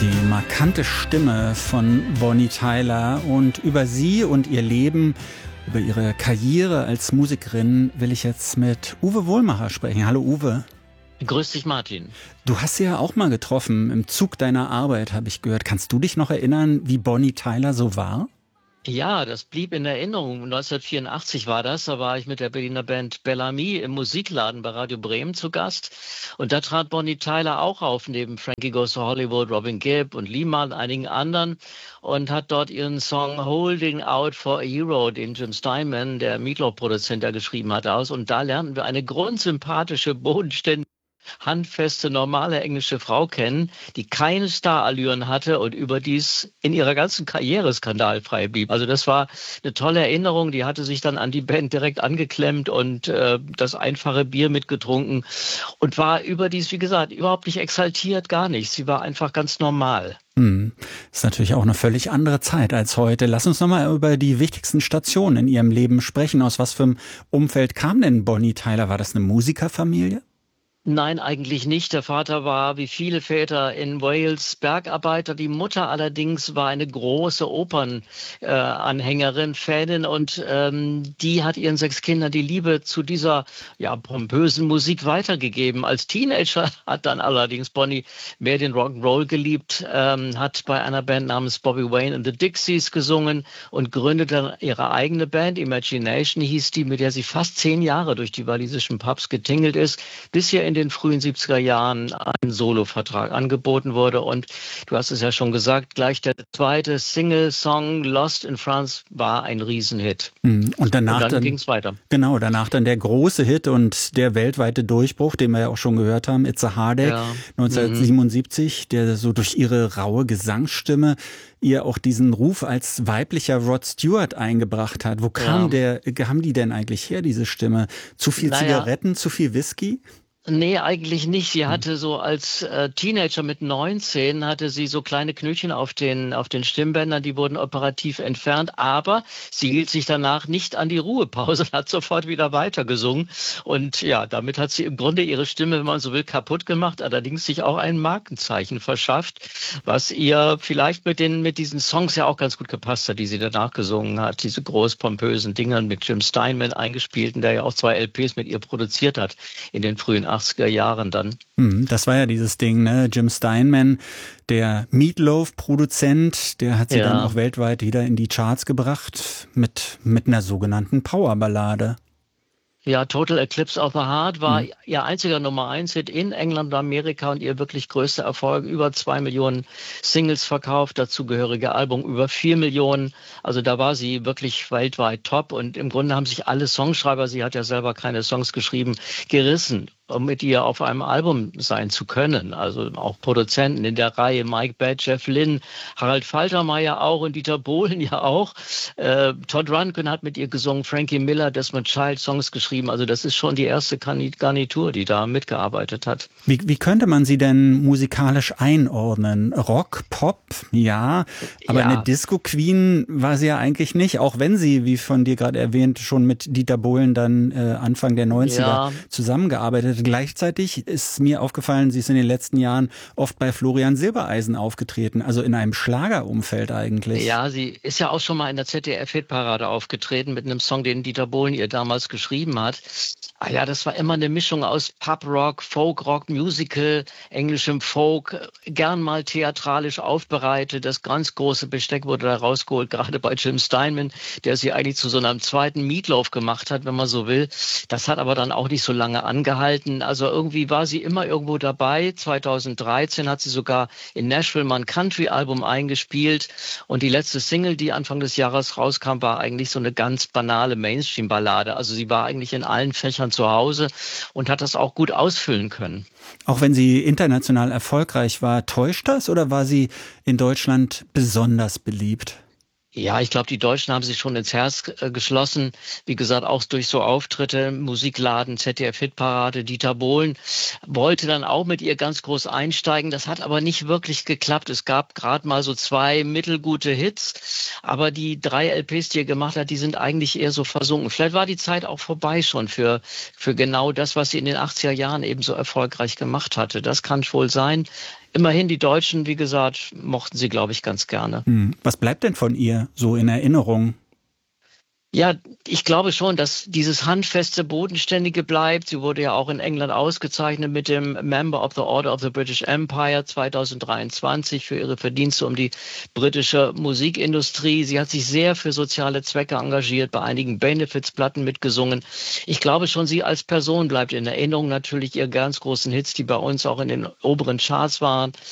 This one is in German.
Die markante Stimme von Bonnie Tyler, und über sie und ihr Leben, über ihre Karriere als Musikerin will ich jetzt mit Uwe Wohlmacher sprechen. Hallo Uwe. Grüß dich, Martin. Du hast sie ja auch mal getroffen im Zug deiner Arbeit, habe ich gehört. Kannst du dich noch erinnern, wie Bonnie Tyler so war? Ja, das blieb in Erinnerung. 1984 war das. Da war ich mit der Berliner Band Bellamy im Musikladen bei Radio Bremen zu Gast. Und da trat Bonnie Tyler auch auf, neben Frankie Goes to Hollywood, Robin Gibb und Lima und einigen anderen. Und hat dort ihren Song Holding Out for a Hero, den Jim Steinman, der Meatloaf-Produzent, geschrieben hat, aus. Und da lernten wir eine grundsympathische, bodenständige, handfeste, normale englische Frau kennen, die keine Starallüren hatte und überdies in ihrer ganzen Karriere skandalfrei blieb. Also das war eine tolle Erinnerung. Die hatte sich dann an die Band direkt angeklemmt und das einfache Bier mitgetrunken und war überdies, wie gesagt, überhaupt nicht exaltiert, gar nicht. Sie war einfach ganz normal. Ist natürlich auch eine völlig andere Zeit als heute. Lass uns nochmal über die wichtigsten Stationen in ihrem Leben sprechen. Aus was für einem Umfeld kam denn Bonnie Tyler? War das eine Musikerfamilie? Nein, eigentlich nicht. Der Vater war, wie viele Väter in Wales, Bergarbeiter. Die Mutter allerdings war eine große Opernanhängerin, Fanin, und die hat ihren 6 Kindern die Liebe zu dieser pompösen Musik weitergegeben. Als Teenager hat dann allerdings Bonnie mehr den Rock'n'Roll geliebt, hat bei einer Band namens Bobby Wayne and the Dixies gesungen und gründete dann ihre eigene Band, Imagination hieß die, mit der sie fast 10 Jahre durch die walisischen Pubs getingelt ist, bis hier in den frühen 70er Jahren ein Solovertrag angeboten wurde. Und du hast es ja schon gesagt, gleich der zweite Single-Song Lost in France war ein Riesenhit. Und danach dann ging es weiter. Genau, danach dann der große Hit und der weltweite Durchbruch, den wir ja auch schon gehört haben, It's a Heartache, 1977, der so durch ihre raue Gesangsstimme ihr auch diesen Ruf als weiblicher Rod Stewart eingebracht hat. Wo kam haben die denn eigentlich her, diese Stimme? Zu viel Zigaretten, zu viel Whisky? Nee, eigentlich nicht. Sie hatte so als Teenager mit 19 hatte sie so kleine Knötchen auf den Stimmbändern, die wurden operativ entfernt, aber sie hielt sich danach nicht an die Ruhepause und hat sofort wieder weitergesungen. Und ja, damit hat sie im Grunde ihre Stimme, wenn man so will, kaputt gemacht, allerdings sich auch ein Markenzeichen verschafft, was ihr vielleicht mit diesen Songs ja auch ganz gut gepasst hat, die sie danach gesungen hat. Diese groß pompösen Dinger mit Jim Steinman eingespielten, der ja auch 2 LPs mit ihr produziert hat in den frühen 80er Jahren dann. Das war ja dieses Ding, ne? Jim Steinman, der Meatloaf-Produzent, der hat sie dann auch weltweit wieder in die Charts gebracht mit einer sogenannten Powerballade. Ja, Total Eclipse of the Heart war ihr einziger Nummer-1-Hit in England und Amerika und ihr wirklich größter Erfolg. Über 2 Millionen Singles verkauft, dazugehörige Album über 4 Millionen. Also da war sie wirklich weltweit top und im Grunde haben sich alle Songschreiber, sie hat ja selber keine Songs geschrieben, gerissen, um mit ihr auf einem Album sein zu können. Also auch Produzenten in der Reihe, Mike Batt, Jeff Lynne, Harald Faltermeier auch und Dieter Bohlen ja auch. Todd Rundgren hat mit ihr gesungen, Frankie Miller, Desmond Child Songs geschrieben. Also das ist schon die erste Garnitur, die da mitgearbeitet hat. Wie könnte man sie denn musikalisch einordnen? Rock, Pop, ja, aber eine Disco-Queen war sie ja eigentlich nicht, auch wenn sie, wie von dir gerade erwähnt, schon mit Dieter Bohlen dann Anfang der 90er zusammengearbeitet. Gleichzeitig ist mir aufgefallen, sie ist in den letzten Jahren oft bei Florian Silbereisen aufgetreten, also in einem Schlagerumfeld eigentlich. Ja, sie ist ja auch schon mal in der ZDF-Hitparade aufgetreten mit einem Song, den Dieter Bohlen ihr damals geschrieben hat. Ah ja, das war immer eine Mischung aus Pop-Rock, Folk-Rock, Musical, englischem Folk, gern mal theatralisch aufbereitet. Das ganz große Besteck wurde da rausgeholt, gerade bei Jim Steinman, der sie eigentlich zu so einem zweiten Meatloaf gemacht hat, wenn man so will. Das hat aber dann auch nicht so lange angehalten. Also irgendwie war sie immer irgendwo dabei. 2013 hat sie sogar in Nashville mal ein Country-Album eingespielt. Und die letzte Single, die Anfang des Jahres rauskam, war eigentlich so eine ganz banale Mainstream-Ballade. Also sie war eigentlich in allen Fächern zu Hause und hat das auch gut ausfüllen können. Auch wenn sie international erfolgreich war, täuscht das oder war sie in Deutschland besonders beliebt? Ja, ich glaube, die Deutschen haben sich schon ins Herz geschlossen. Wie gesagt, auch durch so Auftritte, Musikladen, ZDF-Hitparade. Dieter Bohlen wollte dann auch mit ihr ganz groß einsteigen. Das hat aber nicht wirklich geklappt. Es gab gerade mal so 2 mittelgute Hits. Aber die 3 LPs, die er gemacht hat, die sind eigentlich eher so versunken. Vielleicht war die Zeit auch vorbei schon für genau das, was sie in den 80er Jahren eben so erfolgreich gemacht hatte. Das kann wohl sein. immerhin die Deutschen, wie gesagt, mochten sie, glaube ich, ganz gerne. Was bleibt denn von ihr so in Erinnerung? Ja, ich glaube schon, dass dieses handfeste, bodenständige bleibt. Sie wurde ja auch in England ausgezeichnet mit dem Member of the Order of the British Empire 2023 für ihre Verdienste um die britische Musikindustrie. Sie hat sich sehr für soziale Zwecke engagiert, bei einigen Benefizplatten mitgesungen. Ich glaube schon, sie als Person bleibt in Erinnerung. Natürlich ihre ganz großen Hits, die bei uns auch in den oberen Charts waren.